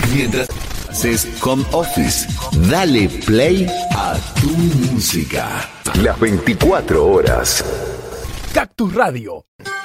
Mientras haces home office, dale play a tu música. Las 24 horas. Cactus Radio.